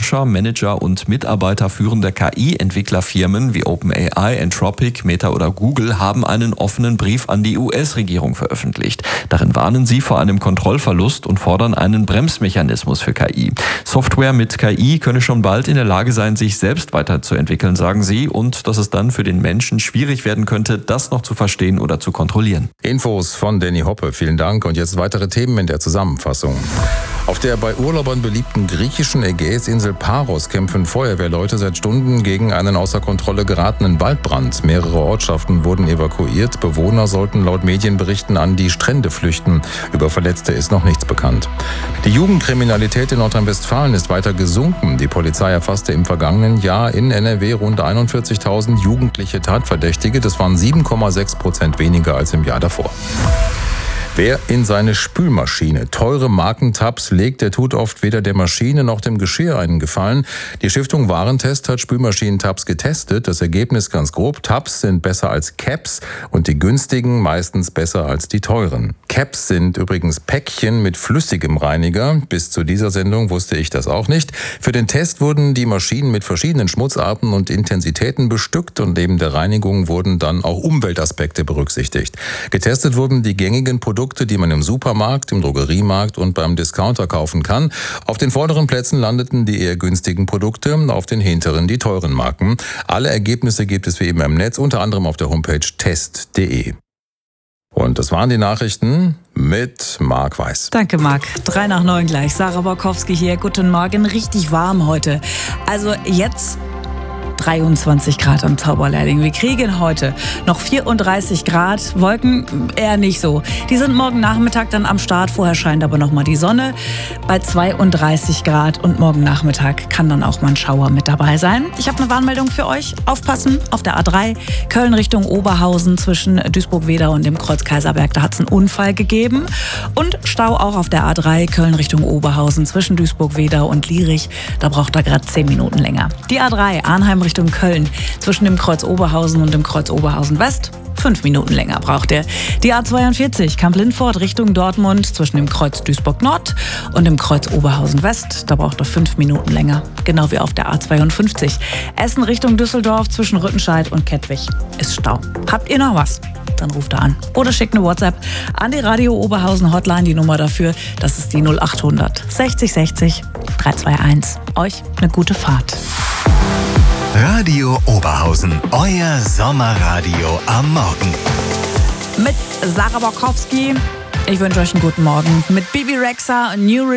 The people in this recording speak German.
Forscher, Manager und Mitarbeiter führender KI-Entwicklerfirmen wie OpenAI, Anthropic, Meta oder Google haben einen offenen Brief an die US-Regierung veröffentlicht. Darin warnen sie vor einem Kontrollverlust und fordern einen Bremsmechanismus für KI. Software mit KI könne schon bald in der Lage sein, sich selbst weiterzuentwickeln, sagen sie, und dass es dann für den Menschen schwierig werden könnte, das noch zu verstehen oder zu kontrollieren. Infos von Danny Hoppe, vielen Dank. Und jetzt weitere Themen in der Zusammenfassung. Auf der bei Urlaubern beliebten griechischen Ägäisinsel Paros kämpfen Feuerwehrleute seit Stunden gegen einen außer Kontrolle geratenen Waldbrand. Mehrere Ortschaften wurden evakuiert. Bewohner sollten laut Medienberichten an die Strände flüchten. Über Verletzte ist noch nichts bekannt. Die Jugendkriminalität in Nordrhein-Westfalen ist weiter gesunken. Die Polizei erfasste im vergangenen Jahr in NRW rund 41.000 jugendliche Tatverdächtige. Das waren 7,6% weniger als im Jahr davor. Wer in seine Spülmaschine teure Markentabs legt, der tut oft weder der Maschine noch dem Geschirr einen Gefallen. Die Stiftung Warentest hat Spülmaschinentabs getestet. Das Ergebnis ganz grob: Tabs sind besser als Caps und die günstigen meistens besser als die teuren. Caps sind übrigens Päckchen mit flüssigem Reiniger. Bis zu dieser Sendung wusste ich das auch nicht. Für den Test wurden die Maschinen mit verschiedenen Schmutzarten und Intensitäten bestückt und neben der Reinigung wurden dann auch Umweltaspekte berücksichtigt. Getestet wurden die gängigen Produkte, die man im Supermarkt, im Drogeriemarkt und beim Discounter kaufen kann. Auf den vorderen Plätzen landeten die eher günstigen Produkte, auf den hinteren die teuren Marken. Alle Ergebnisse gibt es wie immer im Netz, unter anderem auf der Homepage test.de. Und das waren die Nachrichten mit Marc Weiß. Danke, Marc. 8:03 gleich. Sarah Borkowski hier. Guten Morgen. Richtig warm heute. Also jetzt 23 Grad am Zauberlehrling. Wir kriegen heute noch 34 Grad. Wolken eher nicht so. Die sind morgen Nachmittag dann am Start. Vorher scheint aber noch mal die Sonne bei 32 Grad. Und morgen Nachmittag kann dann auch mal ein Schauer mit dabei sein. Ich habe eine Warnmeldung für euch. Aufpassen, auf der A3 Köln Richtung Oberhausen zwischen Duisburg-Wedau und dem Kreuz Kaiserberg. Da hat es einen Unfall gegeben. Und Stau auch auf der A3 Köln Richtung Oberhausen zwischen Duisburg-Wedau und Lierich. Da braucht er gerade 10 Minuten länger. Die A3 Arnheim Richtung Köln zwischen dem Kreuz Oberhausen und dem Kreuz Oberhausen West. 5 Minuten länger braucht er. Die A42 Kamp-Lindfort Richtung Dortmund zwischen dem Kreuz Duisburg Nord und dem Kreuz Oberhausen West. Da braucht er 5 Minuten länger. Genau wie auf der A52. Essen Richtung Düsseldorf zwischen Rüttenscheid und Kettwig ist Stau. Habt ihr noch was? Dann ruft er an. Oder schickt eine WhatsApp an die Radio Oberhausen Hotline. Die Nummer dafür, das ist die 0800 60 60 321. Euch eine gute Fahrt. Radio Oberhausen, euer Sommerradio am Morgen. Mit Sarah Borkowski. Ich wünsche euch einen guten Morgen. Mit Bibi Rexha, New